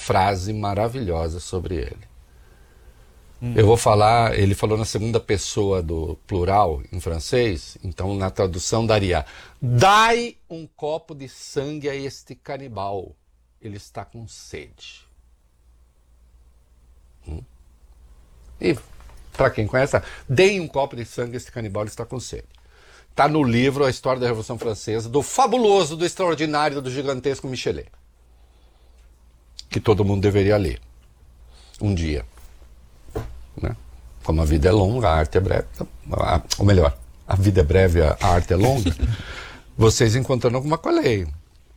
frase maravilhosa sobre ele. Eu vou falar, ele falou na segunda pessoa do plural em francês, então na tradução daria: dai um copo de sangue a este canibal, ele está com sede. E, para quem conhece, deem um copo de sangue a este canibal, ele está com sede. Está no livro A História da Revolução Francesa, do fabuloso, do extraordinário, do gigantesco Michelet, que todo mundo deveria ler um dia. Né? Como a vida é longa, a arte é breve, ou melhor, a vida é breve, a arte é longa, vocês encontrando alguma coisa aí.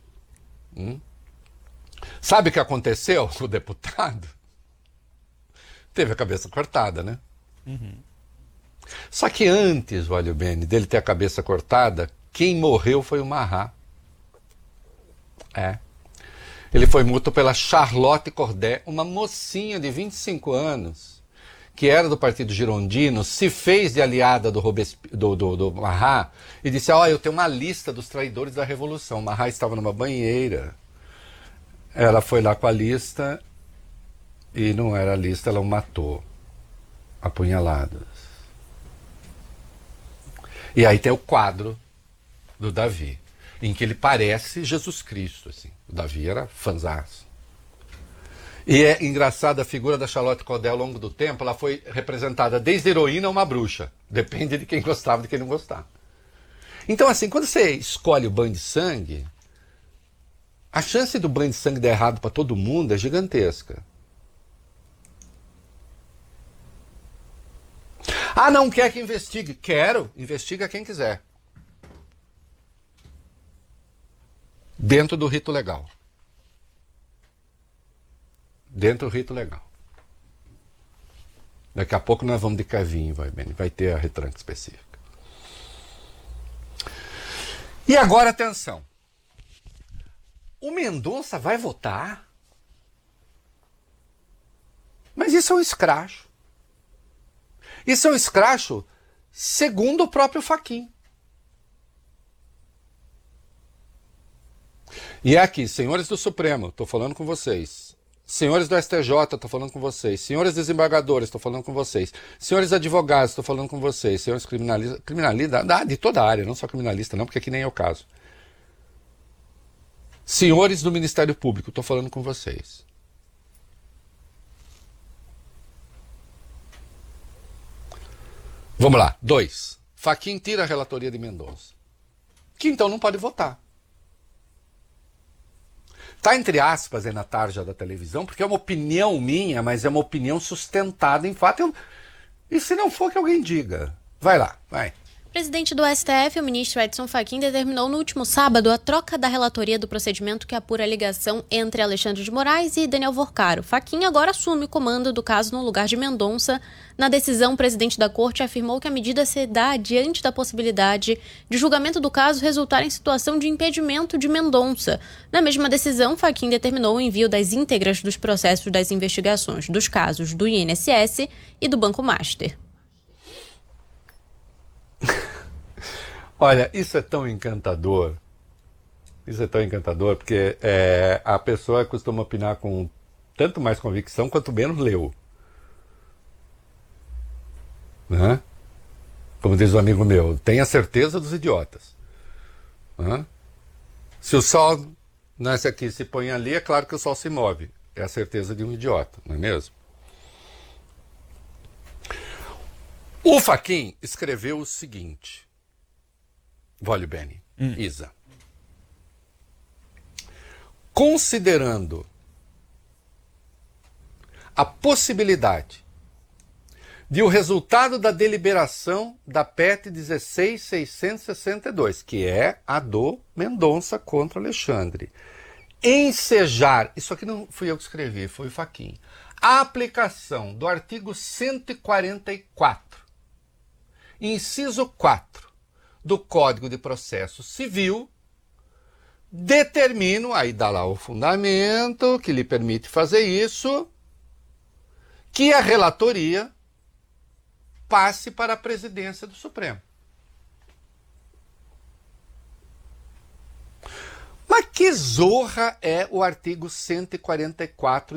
Sabe o que aconteceu com o deputado? Teve a cabeça cortada, né? Só que antes, olha bem, dele ter a cabeça cortada, quem morreu foi o Marat. Ele foi morto pela Charlotte Corday, uma mocinha de 25 anos, que era do partido girondino, se fez de aliada do Marat e disse: eu tenho uma lista dos traidores da Revolução. O Marat estava numa banheira. Ela foi lá com a lista e não era a lista, ela o matou. Apunhaladas. E aí tem o quadro do Davi, em que ele parece Jesus Cristo. Assim. O Davi era fanzaço. E é engraçada a figura da Charlotte Corday ao longo do tempo, ela foi representada desde heroína a uma bruxa. Depende de quem gostava e de quem não gostava. Então, assim, quando você escolhe o banho de sangue, a chance do banho de sangue dar errado para todo mundo é gigantesca. Não quer que investigue? Quero, investiga quem quiser. Dentro do rito legal. Dentro do rito legal. Daqui a pouco nós vamos de cavinho, vai ter a retranca específica. E agora, atenção. O Mendonça vai votar? Mas isso é um escracho. Isso é um escracho segundo o próprio Fachin. E é aqui, senhores do Supremo, estou falando com vocês. Senhores do STJ, estou falando com vocês. Senhores desembargadores, estou falando com vocês. Senhores advogados, estou falando com vocês. Senhores criminalistas, de toda a área, não só criminalista não, porque aqui nem é o caso. Senhores do Ministério Público, estou falando com vocês. Vamos lá. 2. Fachin tira a relatoria de Mendonça. Que então não pode votar. Está entre aspas aí na tarja da televisão, porque é uma opinião minha, mas é uma opinião sustentada em fato. E se não for, que alguém diga. Vai lá, vai. O presidente do STF, o ministro Edson Fachin, determinou no último sábado a troca da relatoria do procedimento que apura a ligação entre Alexandre de Moraes e Daniel Vorcaro. Fachin agora assume o comando do caso no lugar de Mendonça. Na decisão, o presidente da corte afirmou que a medida se dá diante da possibilidade de julgamento do caso resultar em situação de impedimento de Mendonça. Na mesma decisão, Fachin determinou o envio das íntegras dos processos das investigações dos casos do INSS e do Banco Master. Olha, isso é tão encantador. Isso é tão encantador, porque a pessoa costuma opinar com tanto mais convicção quanto menos leu. Né? Como diz um amigo meu, tenha certeza dos idiotas. Né? Se o sol nasce aqui e se põe ali, é claro que o sol se move. É a certeza de um idiota, não é mesmo? O Fachin escreveu o seguinte. Voglio bene, Isa. Considerando a possibilidade de o resultado da deliberação da PEC 16.662, que é a do Mendonça contra Alexandre, ensejar, isso aqui não fui eu que escrevi, foi o Fachin, a aplicação do artigo 144, inciso 4, do Código de Processo Civil, determino, aí dá lá o fundamento que lhe permite fazer isso, que a relatoria passe para a presidência do Supremo. Mas que zorra é o artigo 144,